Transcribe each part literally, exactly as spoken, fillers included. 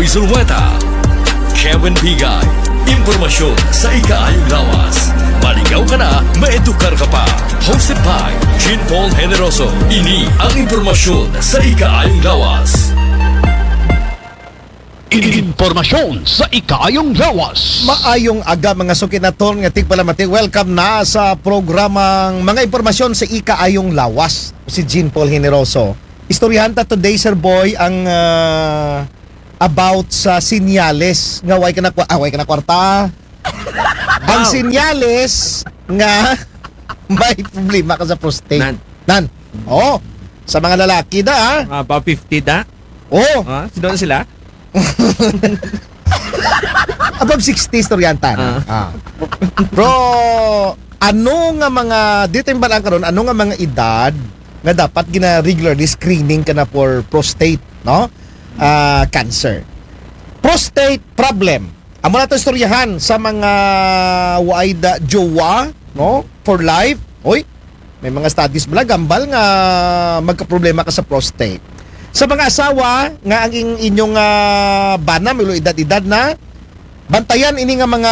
Boy Zulweta, Kevin Pigay. Impormasyon sa ikaayong lawas. Maligaw ka na, maedukar ka pa. Hosted by Jean Paul Generoso. Ini ang impormasyon sa ikaayong lawas. Impormasyon sa ikaayong lawas. Maayong aga mga sukinaton nga tigpalamati. Welcome na sa programang mga impormasyon sa ikaayong lawas. Si Jean Paul Generoso. Istoryahan ta today, Sir Boy, ang uh, about sa sinyales nga way ka na, ah, way ka na kwarta. Ang sinyales nga may problema ka sa prostate. Nan. Nan. Oh, sa mga lalaki da ah. Ah, pa fifty da? Oh, Ah, sino na sila? above sixty istoryanta na. Ah. Ah. Bro, ano nga mga dito yung balang karon, ano nga mga edad nga dapat gina regularly screening ka na for prostate, no? Uh, cancer. Prostate problem. Amo na to istoryahan sa mga waida jowa, no? For life. Oy, may mga studies bala gambal nga magka-problema ka sa prostate. Sa mga asawa nga ang inyong uh, bana milo edad-edad na, bantayan ini nga mga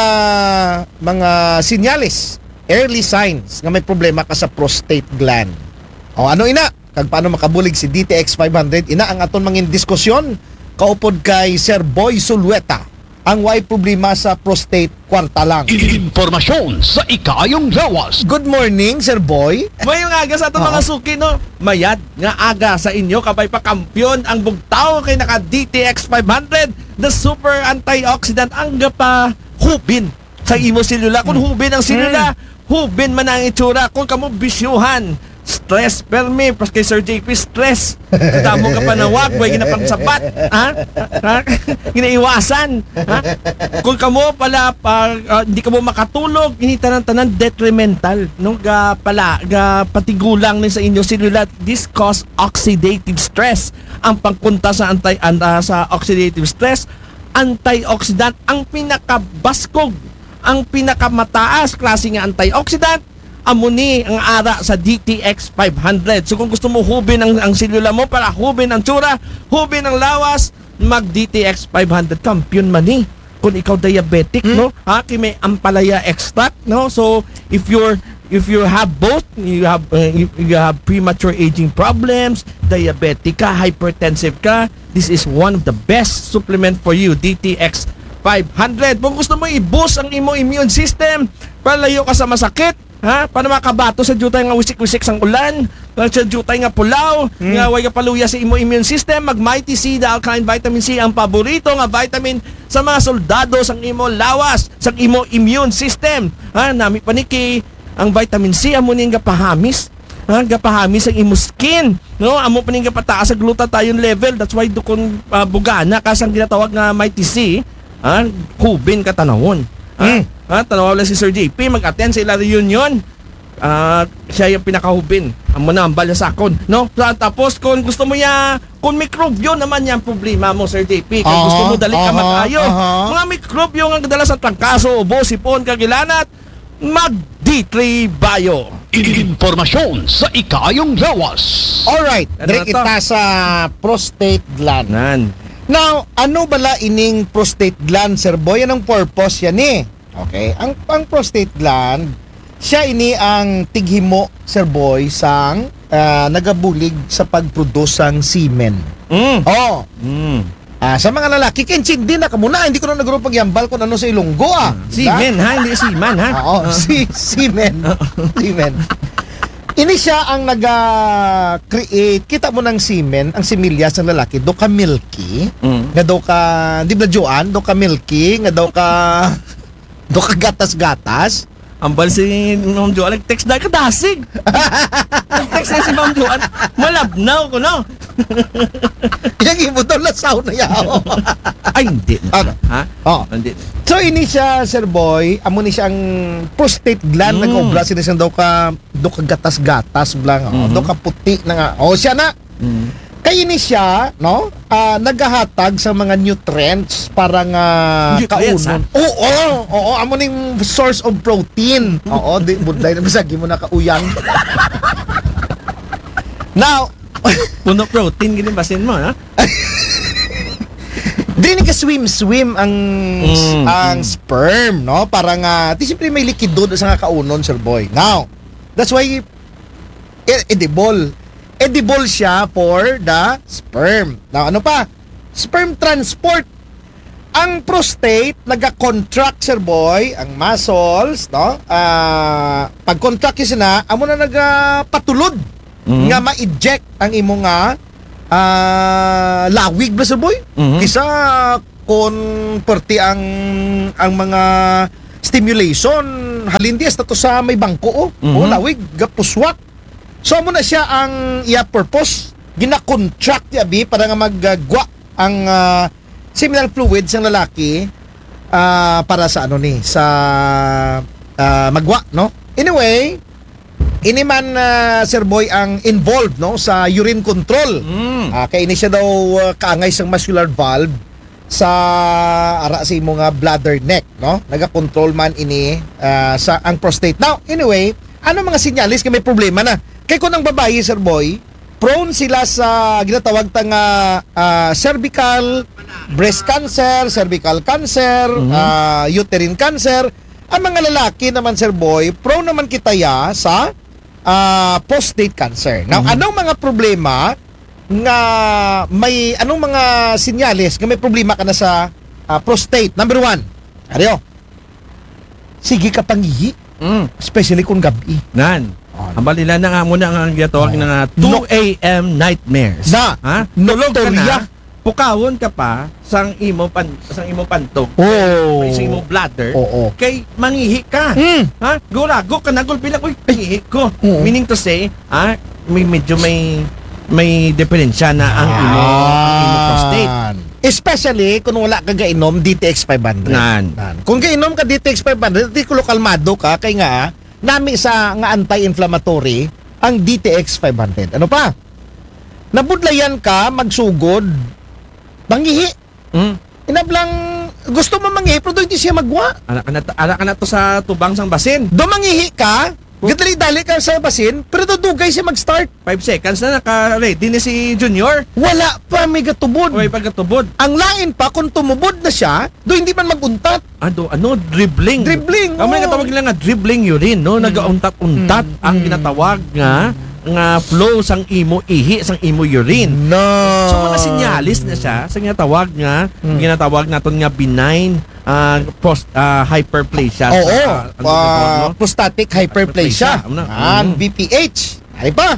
mga sinyales, early signs nga may problema ka sa prostate gland. O ano ina? Kag paano makabulig si D T X five hundred? Ina ang aton mangin diskusyon kaupod kay Sir Boy Zulweta. Ang way problema sa prostate kwarta lang. Impormasyon sa ikaayong lawas. Good morning, Sir Boy. Mayong aga sa itong Oo. mga suki, no? Mayad nga aga sa inyo, kabay pa kampiyon ang bugtaw kay naka D T X five hundred, the super antioxidant ang gapa hubin sa imo selula. Kung hubin ang selula, hubin man ang itsura. Kung kamo bisyuhan, stress permi, pas kay Sir J P, stress. Tamo ka panawag, way ginapang sapat. Ha? Ha? Ginaiwasan. Ha? Kung kamo pala, pa, uh, hindi kamo makatulog, ini tanan-tanan detrimental. No? Ga pala, ga patigulang ni sa inyo selula. This cause oxidative stress. Ang pangkunta sa anti anda sa oxidative stress, antioxidant ang pinakabaskog, ang pinakamataas klase nga antioxidant. Amo ni ang ara sa D T X five hundred. So kung gusto mo hubin ang, ang selula mo para hubin ang tsura, hubin ang lawas, mag D T X five hundred kampiyon man ni. Kung ikaw diabetic, Hmm? no? Ha, kay ampalaya extract, no? So if you're if you have both, you have uh, you, you have premature aging problems, diabetic ka, hypertensive ka, this is one of the best supplement for you, D T X five hundred. Kung gusto mo i-boost ang imo immune system, para layo ka sa masakit, ha? Para makabato sa jutay nga wisik-wisik sang ulan, sa jutay nga pulaw, Hmm. nga way kapaluya sa imo immune system, mag Mighty C, the alkaline vitamin C ang paborito nga vitamin sa mga soldado sang imo lawas, sang imo immune system. Ha, nami paniki ang vitamin C amo ning gapahamis. Ha, gapahamis ang imo skin, no? Amo pa ning gapataas sa glutathione level. That's why dukon uh, bugana ka sang ginatawag nga Mighty C, ha, hubin ka tanawon. Ha? Mm. Ha, tanaw lang si Sir J P, mag-attend sa ila reunion. Ah, siya yung pinakahubin. Amo na ang balasakon, no? Tapos kung gusto mo ya, kung mikrobyo naman yan problema mo, Sir J P. Kung Aha, gusto mo dali ka aha, mag-ayo. aha. Mga mikrobyo nga kadala sa trangkaso, ubo, sipon, kagilanat, mag D three Bio. Impormasyon sa ikaayong lawas. Alright, Ano direct na to? ita sa prostate gland. Nan. Now, ano bala ining prostate gland, Sir Boy? Anong purpose yan eh? Okay, ang, ang prostate gland, siya ini ang tighimo, Sir Boy, sang ah, nagabulig sa pag-produce sang semen. Mm. Oh, Mm. ah, sa mga lalaki, kinsin din na kamuna, hindi ko na nagro pagyambal kung ano sa ilonggo ah. Semen, ha? Hindi seman, ha? Oo, si semen. Semen. Ini siya ang naga-create, kita mo ng semen, ang similya sa lalaki, do ka milky, Mm. nga do ka, di ba Joan, do ka milky, nga do ka, do ka gatas-gatas. Ambal si Ma'am Joan, nag-text dahil kadasig. Nag-text na si Ma'am Joan, malabnaw ko, no? Yang imo daw lasaw na yaw. Ay, hindi na. Ano? Ha? Oh. Hindi na. So ini siya, Sir Boy, amo ni siyang prostate gland, Mm. nag-obra sila siyang daw ka, do ka gatas-gatas blang, oh, Mhm. do ka puti na nga. Oh, siya na. Mm. Kaya ni siya, no, ah, naghahatag sa mga nutrients para nga Nutrients, kaunon. Oo, oo, oo, amo ning source of protein. Oo, di budlay na bisagi mo na kauyang. Now, Puno protein, gini basin mo, ha? Dili ka swim-swim ang Mm, ang sperm, no? Parang uh, di siyempre may likido sa nga kaunon, sir boy. Now, that's why e- edible. Edible siya for the sperm. Now, ano pa? Sperm transport. Ang prostate, naga-contract, sir boy, ang muscles, no? Ah, pag-contract yun na, amo na nagapatulod Mhm. nga ma-eject ang imo nga ah, lawig ba, sir boy? Mhm. Kisa kung perti ang ang mga stimulation halindias na to sa may bangko, oh. Mhm. O lawig, gapuswak. So mo na siya ang iya purpose, gina-contract ya bi para nga maggwa ang ah, seminal fluids ng lalaki ah, para sa ano ni sa ah, magwa, no? Anyway, ini man ah, sir boy ang involved no sa urine control. Mm. Ah, kay ini siya daw ah, kaangay sang muscular valve sa ara sa imo nga bladder neck, no? Naga-control man ini ah, sa ang prostate. Now, anyway, ano mga sinyalis kay may problema na? Kay kun ang babae, sir boy, prone sila sa ginatawag tang ah, ah, cervical breast cancer, cervical cancer, ah, uterine cancer. Ang mga lalaki naman, sir boy, prone naman kita ya sa ah, prostate cancer. Now, anong mga problema nga may anong mga sinyalis nga may problema ka na sa ah, prostate? Number one, ariyo, sige ka pangihi, Mm. especially kung gabi. Nan. Ang balila na nga muna ang ginatawag Oh. na two a.m. nightmares. Na, ha? Tulog ka nocturia. na, pukawon ka pa sang imo pan sang imo pantog. Oh. Sa imo bladder. Oo. Kay mangihi ka. Mm. Ha? Gurago ka na gulpila uy, pangihi ko. Oo. Meaning to say, ha, may medyo may may diferensya na ang imo ang imo prostate. Especially kung wala ka gainom D T X five hundred. Nan. Nan. Kung gainom ka D T X five hundred, di ko kalmado ka kay nga nami sa nga anti-inflammatory ang D T X five hundred. Ano pa? Nabudlayan ka magsugod. Mangihi. Mm. Inablang gusto mo mangihi pero hindi siya magwa. Ala ka na ala ka na to sa tubang sang basin. Do mangihi ka, gadali-dali ka sa basin, pero dudugay siya mag-start. five seconds na naka-ready ni si Junior. Wala pa may gatubod. Uy, pagkatubod. Ang lain pa kung tumubod na siya, do hindi man maguntat. Ano, ano, dribbling. Dribbling, Ang mga oo. ginatawag nila nga dribbling urine, no? Nag-untat-untat Mm. ang ginatawag nga nga flow sang imo ihi, sang imo urine. No. So mga sinyalis na siya sa ginatawag nga, Mm. ginatawag naton nga benign uh, post, uh, hyperplasia. Oo, Sa, ano pa, ginatawag, no? prostatic hyperplasia. Hyperplasia, ano? Ang Mm. B P H. Ay pa.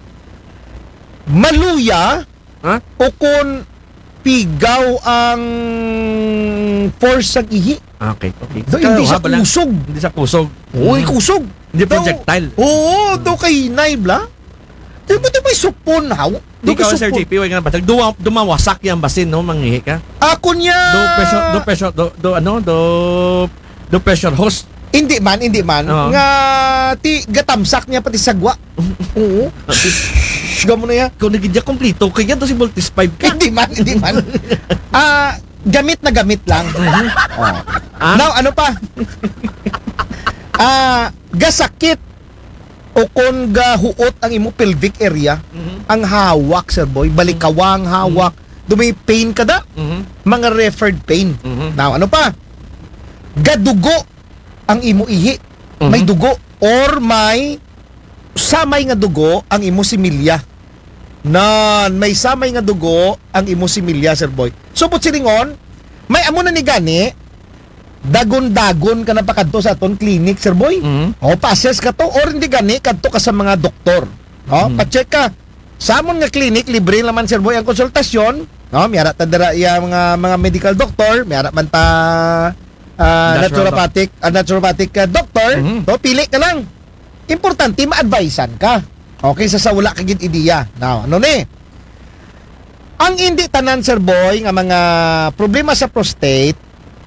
Maluya Ha? o kung pigaw ang force sa ihi. Okay, okay. Do, hindi siya Haba lang. kusog. Hindi siya kusog. Uy, Mm. kusog. Hindi Daw- projectile. Oo, do kay naibla. Di ba di may supon, haw? Di Do ka, kay Sir supon. J P, wag ka na batag. Duma, dumawasak yung basin, no? Manghihi ka. Ako niya. Do pressure, do pressure, do, do ano, do, do pressure hose. Hindi man, hindi man. Oo. Nga, ti, gatamsak niya pati sagwa. Oo. Shhh, mo na yan. Kung nagidya kompleto, kaya to si Voltis five ka. Hindi man, hindi man. Ah, gamit na gamit lang. Oh. Ah? Now, ano pa? Ah, gasakit o kung gahuot ang imo pelvic area, Mhm. ang hawak, sir boy, balikawang hawak, dumay pain kada, Mhm. mga referred pain. Mhm. Now, ano pa? Gadugo ang imo ihi. May Mhm. dugo or may samay nga dugo ang imo similya. Nan, may samay nga dugo ang imo similya, sir boy. So, put silingon, may amo na ni gani, dagon-dagon ka na pa kadto sa aton clinic, sir boy. Mhm. O, passes ka to, or hindi gani, kadto ka sa mga doktor. No? Mhm. Pa-check ka. Sa amon nga clinic, libre naman, sir boy, ang konsultasyon. No? Mayara ta dira iya mga mga medical doctor, mayara man ta ah, Natural naturopathic, ah, naturopathic ah, doctor. Mhm. No? Pili ka lang. Importante, ma-advisean ka. Okay, sa sa wala kagid ideya. Now, ano ni? Ang hindi tanan, sir boy, nga mga problema sa prostate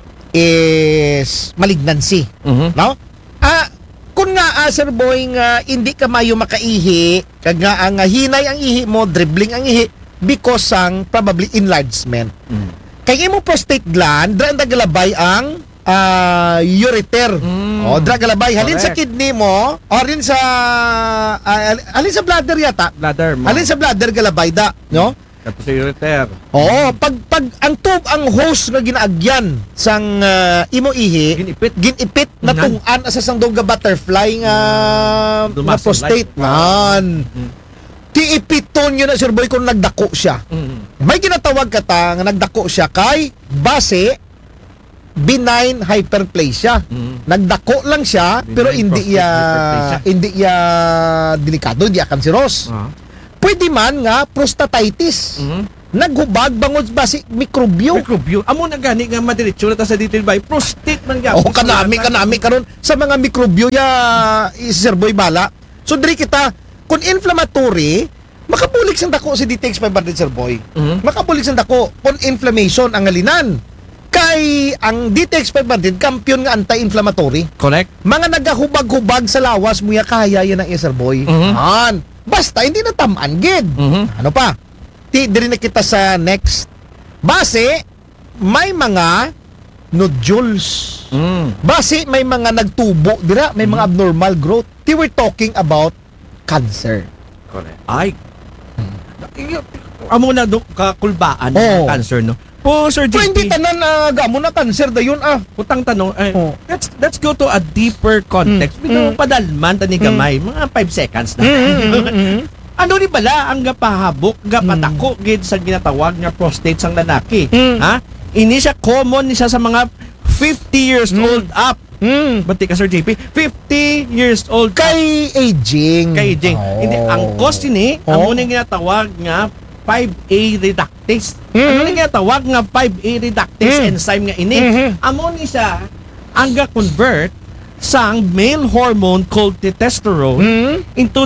is malignancy. Mhm. No? Ah, kung nga ah, sir boy nga hindi ka mayo makaihi, kag nga ang ah, hinay ang ihi mo, dribbling ang ihi because sang probably enlargement. Mhm. Kay imo prostate gland, dra ang dagalabay ang ah, ureter. Mm. O, dra galabay halin sa Correct. kidney mo, o rin sa ah, halin sa bladder yata. Bladder mo. Halin sa bladder galabay da, no? Kato si ureter. Oo, pag pag ang tub ang host nga ginaagyan sang ah, imo ihi, Ginipit. ginipit na Nan. tungan asa sang dog nga butterfly nga nga Dumasol prostate like. man. Mm. Ti ipiton yun na Sir Boy kung nagdako siya. Mm. May ginatawag ka ta nga nagdako siya kay base benign hyperplasia. Mm. Nagdako lang siya Benign pero hindi prostate ya hyperplasia. hindi ya delikado, hindi ya kanseros. Ah. Pwede man nga prostatitis. Mm. Naghubag bangod basi mikrobyo. Microbio. Amo na gani nga madiretso na ta sa detail by prostate man gyud. Oh, kanami kanami karon sa mga mikrobyo ya Sir Boy bala. So diri kita kung inflammatory, makabulig sang dako si D T X five hundred Sir Boy. Mhm. Makabulig sang dako kung inflammation ang ngalinan. Kay ang D T X five hundred kampiyon nga anti-inflammatory. Correct. Mga nagahubag-hubag sa lawas mo ya kaya yan ang Sir Boy. Mhm. Han. Basta hindi na tamaan gid. Mhm. Ano pa? Ti diri na kita sa next. Base may mga nodules. Mm. Base may mga nagtubo dira, may mga abnormal growth. Ti we're talking about cancer. Correct. Ay. Amo na do kakulbaan Oo. ng cancer no. Po Sir Pero hindi J P. tanan na gamo na cancer dayon ah. Utang tanong, eh, Oh. let's let's go to a deeper context. Mm. Bigyan mo Mm. padalman tani gamay, mga five seconds na. Ano ni bala ang gapahabok, gapatako gid sa ginatawag nga prostate sang lalaki? Mm. Ha? Ini siya common ni siya sa mga fifty years Mm. old up. Mm. Bati ka Sir J P, fifty years old up. Kay aging. Kay Jing. Oh. Hindi, ang cause ini, Oh. amo ni ginatawag nga five A reductase. Mhm. Ano ni ginatawag nga five A reductase Mhm. enzyme nga ini? Mhm. Amo ni siya ang ga-convert sang male hormone called testosterone Mm. into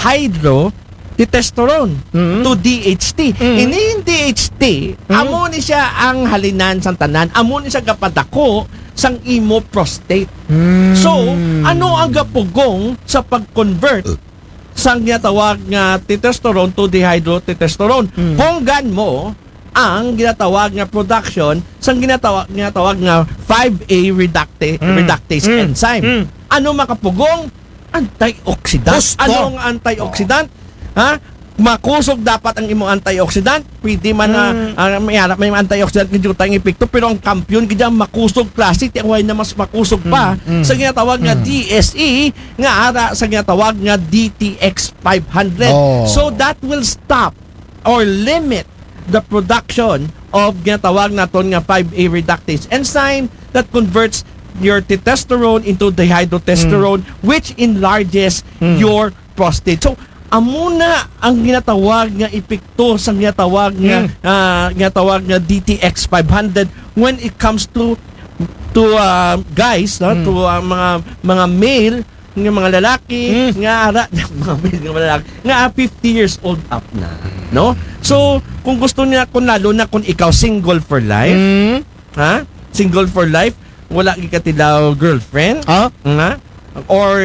dihydrotestosterone Mhm. to D H T. Mhm. Ini yung D H T, amo ni siya ang halinan sang tanan. Amo ni siya gapadako sang imo prostate. Mm. So, ano ang gapugong sa pag-convert sa ginatawag nga testosterone to dihydrotestosterone? Mm. Kung gan mo ang ginatawag nga production sa ginatawag ginatawag nga five A reductase Mm. reductase Mm. enzyme. Mm. Ano makapugong? Antioxidant. Gusto. Ano ang antioxidant? Ha? Makusog dapat ang imong antioxidant. Pwede man na Mm. ah, may harap may antioxidant kung tayong epekto, pero ang kampiyon kaya makusog klase ti away na mas makusog pa Mm, mm, sa ginatawag nga mm. D S E nga ara sa ginatawag nga D T X five hundred. Oh. So that will stop or limit the production of ginatawag naton nga five A reductase enzyme that converts your testosterone into dihydrotestosterone which enlarges Mm. your prostate. So amuna ang ginatawag nga epekto sa ginatawag nga Mm. ah, ginatawag nga D T X five hundred when it comes to to uh, guys no? Mm. to uh, mga mga male nga mga lalaki Mm. nga ara mga male nga mga lalaki nga fifty years old up na no. So kung gusto niya kung lalo na kung ikaw single for life Mm. ha single for life wala gi ka tilaw girlfriend Ah? nga or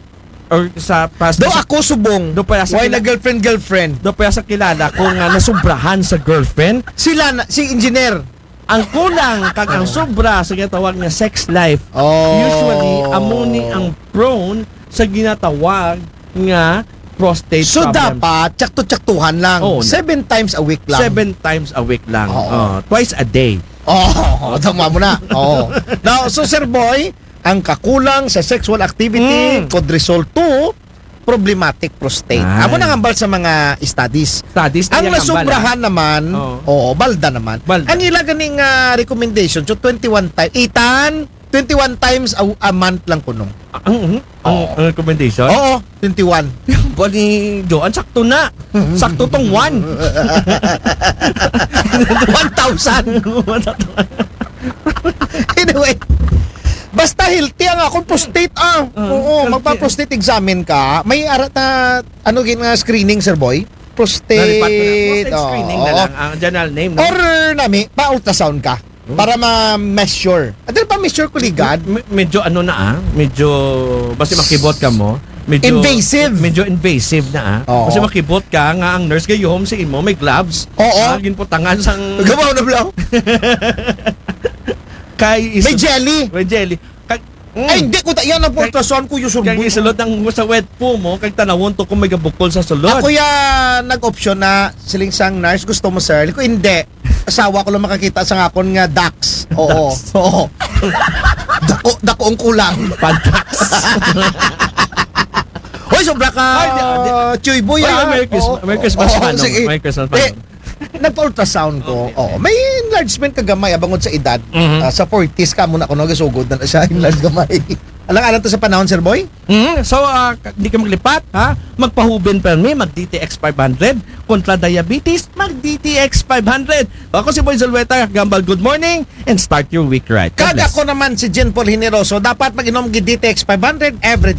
or sa pas Do ako subong. Do pa sa Why na kila- girlfriend girlfriend? do pa sa kilala ko nga nasubrahan sa girlfriend. Sila na, si engineer. Ang kulang kag ang sobra sa ginatawag nga sex life. Oh. Usually amo ni ang prone sa ginatawag nga prostate So problem. dapat tsakto-tsaktuhan lang. Oo. Seven times a week lang. Seven times a week lang. Oo. Oh, twice a day. Oh, tama mo na. Oh. Now, so Sir Boy, ang kakulang sa sexual activity Mm. could result to problematic prostate. Ay. Amo nang ambal sa mga studies. Studies na Ang yang nasubrahan naman, Oo. oo, balda naman. Balda. Ang ila ganing ah, recommendation, so twenty-one times, itan, twenty-one times a, a month lang kuno. ambala. Ang, ang, ang, Oo. ang recommendation. Oo, twenty-one. Bali, Joan, sakto na. Sakto tong one. one thousand. Anyway, basta healthy ang akong prostate ah. Uh, Oo, healthy. magpa-prostate examine ka. May arat na ano gin nga screening Sir Boy? Prostate. Prostate screening na oo. lang ang general name. No? Or nami, pa-ultrasound ka para ma-measure. At pa-measure ko ligad. Me- medyo ano na ah, medyo basta makibot ka mo, medyo Invasive. medyo invasive na ah. Oo. Kasi makibot ka nga ang nurse gayom si imo may gloves. Oo. Ah, ginputangan sang Gabaw na blang. kay is May jelly. may jelly. Kay, Ay, hindi ko ta yan ang ultrasound ko yung Kaya surboy. isulod ang sa wet po mo, kay tanawon to kung may gabukol sa sulod. Ako ya nag-option na siling sang nurse gusto mo sir. Ko hindi. Asawa ko lang makakita sa ngakon nga dax. Oo. Oo. dako dako ang kulang. Pantax. Hoy, sobra ka. Ay, di- di- Chuy boy. Ay, ah. Merry Christmas. Oo, Merry Christmas, oo, Manong. sige. Merry Christmas, Eh, Manong. nagpa-ultrasound ko. Okay, Oo. May enlargement kagamay abangod sa edad. Mhm. Ah, sa forties ka muna ako nagasugod na siya enlarged gamay. Alang-alang to sa panahon, Sir Boy? Mm, so, ah, k- hindi ka maglipat, ha? Magpahubin pa mi, mag-D T X five hundred. Kontra diabetes, mag-D T X five hundred. Ako si Boy Zalweta, Gambal, good morning, and start your week right. God Kada bless. ko naman si Jen Paul Hineroso, dapat mag-inom gi D T X five hundred every